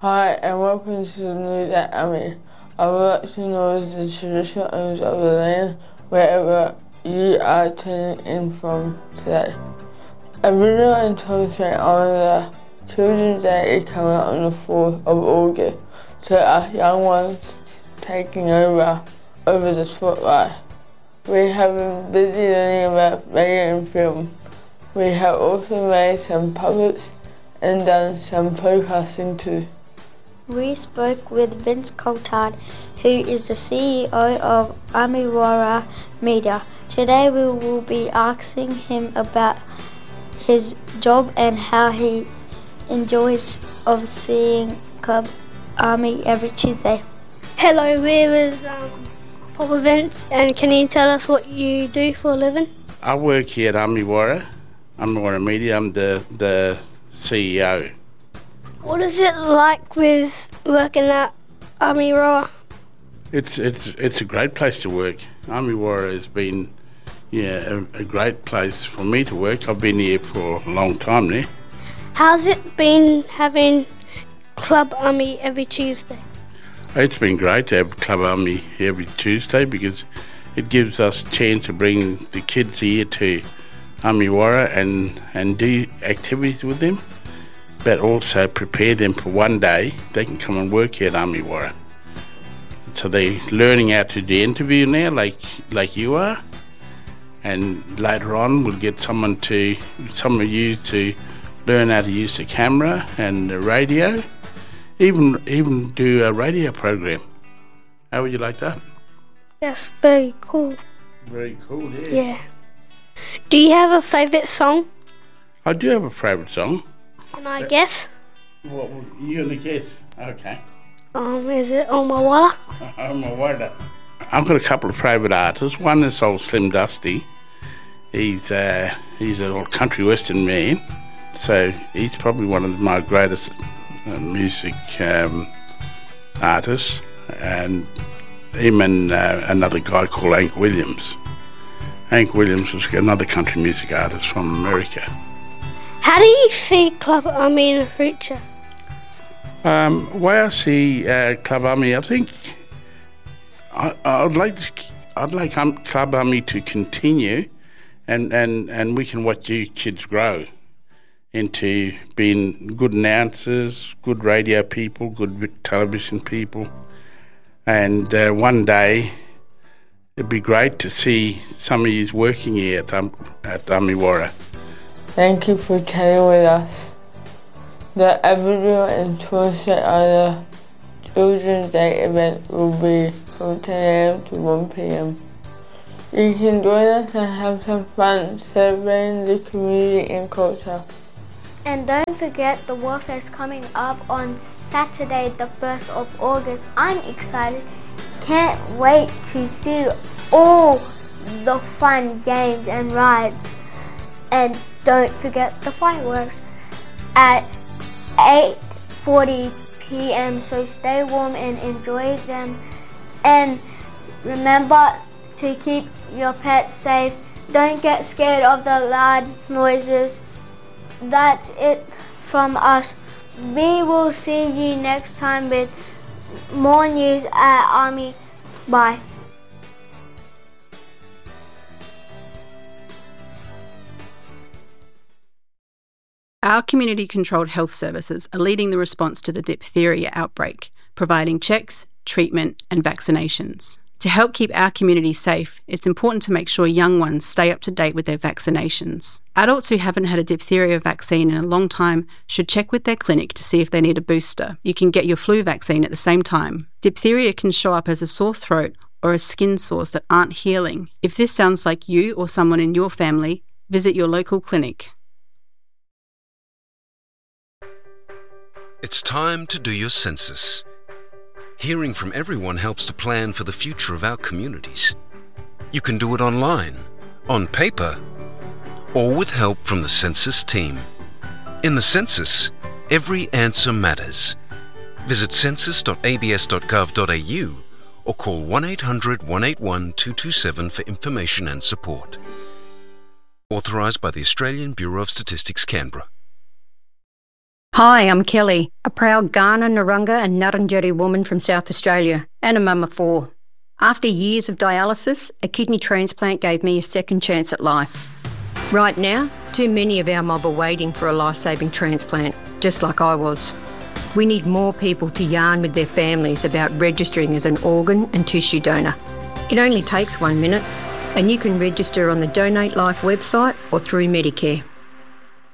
Hi and welcome to the New That Army. I would like to acknowledge the traditional owners of the land wherever you are tuning in from today. Aboriginal and Torres Strait Islander Children's Day is coming up on the 4th of August, so our young ones taking over the spotlight. We have been busy learning about radio and film. We have also made some puppets and done some podcasting too. We spoke with Vince Coulthard, who is the CEO of Amiwara Media. Today we will be asking him about his job and how he enjoys of seeing Club Ami every Tuesday. Hello, we're with Papa Vince, and can you tell us what you do for a living? I work here at Amiwara Media. I'm the CEO. What is it like with working at Amiwara? It's a great place to work. Amiwara has been a great place for me to work. I've been here for a long time now. How's it been having Club Ami every Tuesday? It's been great to have Club Ami every Tuesday because it gives us a chance to bring the kids here to Amiwara and do activities with them, but also prepare them for one day they can come and work here at Amiwara. So they're learning how to do interview now, like you are, and later on we'll get some of you to learn how to use the camera and the radio, even do a radio program. How would you like that? That's very cool. Very cool, yeah. Yeah. Do you have a favourite song? I do have a favourite song. Can I guess? What you gonna guess? Okay. Is it Oh My Water? Oh My Water. I've got a couple of favourite artists. One is old Slim Dusty. He's an old country western man, so he's probably one of my greatest music artists. And him and another guy called Hank Williams. Hank Williams was another country music artist from America. How do you see Club Ami in the future? The way I see Club Ami, I think I'd like Club Ami to continue, and we can watch you kids grow into being good announcers, good radio people, good television people, and one day it'd be great to see some of you working here at Amiwara. Thank you for chatting with us. The Aboriginal and Torres Strait Islander Children's Day event will be from 10 a.m. to 1 p.m. You can join us and have some fun celebrating the community and culture. And don't forget the Warfest coming up on Saturday the 1st of August. I'm excited. Can't wait to see all the fun games and rides. And don't forget the fireworks at 8:40 p.m. So stay warm and enjoy them. And remember to keep your pets safe. Don't get scared of the loud noises. That's it from us. We will see you next time with more news at Army. Bye. Our community-controlled health services are leading the response to the diphtheria outbreak, providing checks, treatment and vaccinations. To help keep our community safe, it's important to make sure young ones stay up to date with their vaccinations. Adults who haven't had a diphtheria vaccine in a long time should check with their clinic to see if they need a booster. You can get your flu vaccine at the same time. Diphtheria can show up as a sore throat or as skin sores that aren't healing. If this sounds like you or someone in your family, visit your local clinic. It's time to do your census. Hearing from everyone helps to plan for the future of our communities. You can do it online, on paper, or with help from the census team. In the census, every answer matters. Visit census.abs.gov.au or call 1800 181 227 for information and support. Authorised by the Australian Bureau of Statistics, Canberra. Hi, I'm Kelly, a proud Kaurna, Narungga and Ngarrindjeri woman from South Australia and a mum of 4. After years of dialysis, a kidney transplant gave me a second chance at life. Right now, too many of our mob are waiting for a life-saving transplant, just like I was. We need more people to yarn with their families about registering as an organ and tissue donor. It only takes 1 minute, and you can register on the Donate Life website or through Medicare.